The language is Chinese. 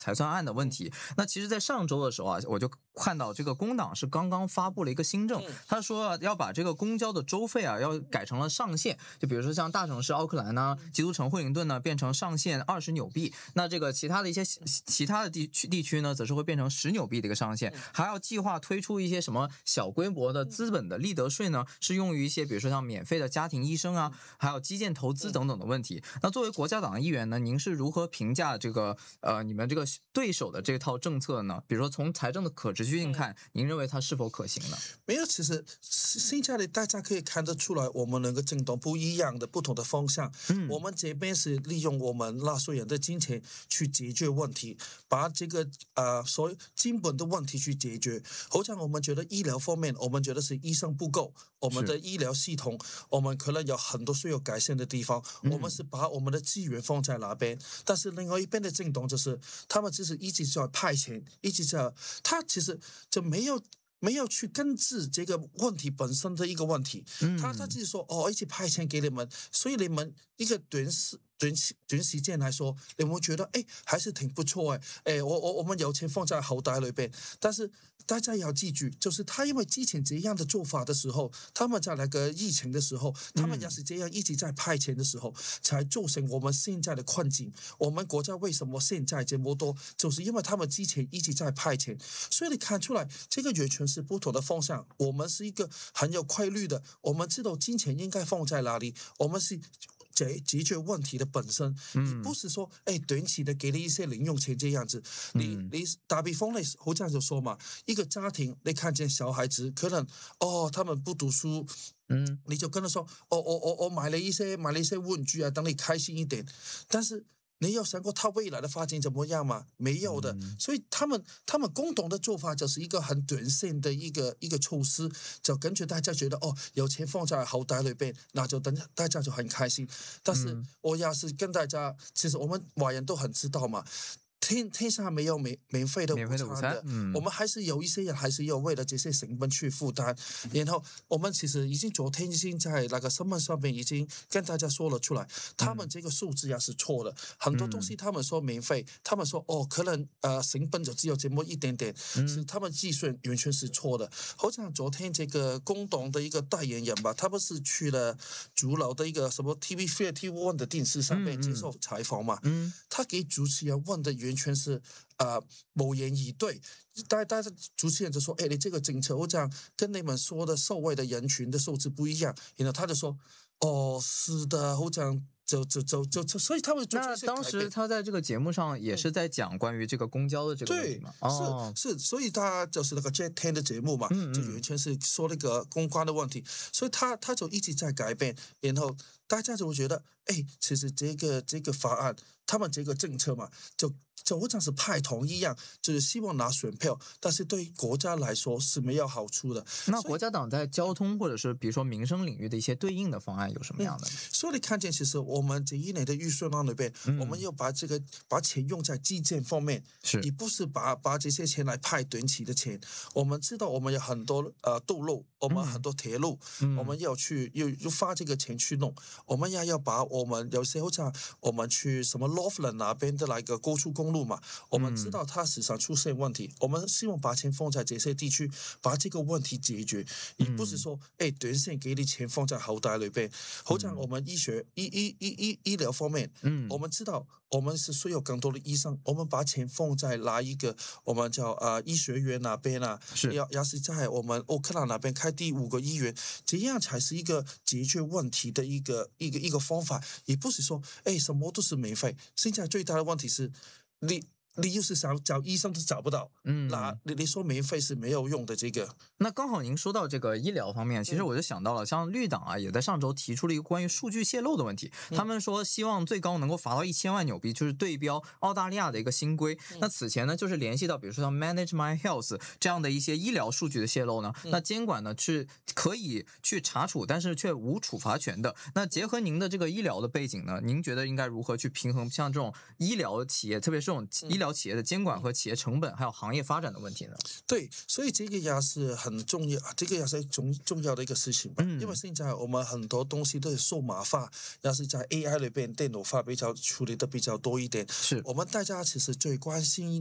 才算案的问题。那其实在上周的时候啊，我就看到这个工党是刚刚发布了一个新政，他说要把这个公交的收费啊要改成了上限，就比如说像大城市奥克兰呢、基督城惠灵顿呢变成上限20纽币，那这个其他的一些其他的地区呢则是会变成10纽币的一个上限，还要计划推出一些什么小规模的资本的利得税呢，是用于一些比如说像免费的家庭医生啊，还有基建投资等等的问题。那作为国家党的议员呢，您是如何评价这个你们这个对手的这套政策呢？比如说从财政的可持续性看，您认为它是否可行呢？ 没有，其实现在的大家可以看得出来，我们能够政党不一样的不同的方向。我们这边是利用我们纳税人的金钱去解决问题，把这个所有基本的问题去解决。好像我们觉得医疗方面，我们觉得是医生不够，我们的医疗系统我们可能有很多需要改善的地方，我们是把我们的资源放在那边。但是另外一边的政党就是他们只是一直在派钱，一直在他其实就没有去根治这个问题本身的一个问题，他自己说一起派钱给你们，所以你们一个短时间来说，你们觉得还是挺不错我们有钱放在口袋里边，但是大家要记住，就是他因为之前这样的做法的时候，他们在那个疫情的时候，他们也是这样一直在派钱的时候，才造成我们现在的困境。我们国家为什么现在这么多，就是因为他们之前一直在派钱，所以你看出来这个完全是不同的方向。我们是一个很有规律的，我们知道金钱应该放在哪里，我们是解决问题的本身，你不是说短期的给你一些零用钱这样子。你打比方来，好像就说嘛，一个家庭你看见小孩子可能他们不读书，你就跟他说我买了一些玩具啊，等你开心一点，但是你有想过他未来的发展怎么样吗？没有的。所以他们共同的做法就是一个很短线的一个措施，就根据大家觉得有钱放在口袋里边，那就等大家就很开心。但是我要是跟大家，其实我们华人都很知道嘛，天上没有免费的午餐的，我们还是有一些人还是要为了这些成本去负担。然后我们其实昨天已经在那个新闻上面已经跟大家说了出来，他们这个数字也是错的。很多东西他们说免费，他们说可能成本就只有这么一点点，是他们计算完全是错的。好像昨天这个工党的一个代言人吧，他不是去了主流的一个什么 TV1 的电视上面接受采访嘛，他给主持人问的完全是无言以对。大家主持人就说你这个政策好像跟你们说的受惠的人群的数字不一样，然后他就说是的，好像就，所以他们那当时他在这个节目上也是在讲关于这个公交的这个问题吗？ 是，所以他就是那个 Jet10 的节目嘛，就完全是说那个公关的问题，所以他就一直在改变，然后大家就会觉得其实这个法案，他们这个政策嘛，就好像是派糖一样，就是希望拿选票，但是对国家来说是没有好处的。 那国家党在交通或者是比如说民生领域的一些对应的方案有什么样的？ 所以你看见，其实我们这一年的预算案里边，我们要把钱用在基建方面，也不是把这些钱来派短期的钱。我们知道我们有很多道路，我们很多铁路，我们要花这个钱去弄。我们也要把我们有些好像我们去什么 Northland 那边的那个高速公路嘛，我们知道它时常出现问题，我们希望把钱放在这些地区，把这个问题解决，也不是说短线给你钱放在口袋里边。好像我们医疗方面，我们知道我们是需要更多的医生，我们把钱放在哪一个我们叫医学院那边啊，要是在我们奥克兰那边开第5个医院，这样才是一个解决问题的一个方法，也不是说什么都是免费。现在最大的问题是你又是想找医生都找不到，那你说免费是没有用的。这个那刚好您说到这个医疗方面，其实我就想到了，像绿党啊，也在上周提出了一个关于数据泄露的问题。他们说希望最高能够罚到1000万纽币，就是对标澳大利亚的一个新规。那此前呢，就是联系到比如说像 Manage My Health 这样的一些医疗数据的泄露呢，那监管呢是可以去查处，但是却无处罚权的。那结合您的这个医疗的背景呢，您觉得应该如何去平衡像这种医疗企业，特别是这种医疗企业的监管和企业成本还有行业发展的问题呢？ 对，所以这个也是很重要，这个也是重要的一个事情吧。因为现在我们很多东西都是数码化，要是在 AI 里边电脑化比较处理的比较多一点。 是我们大家其实最关心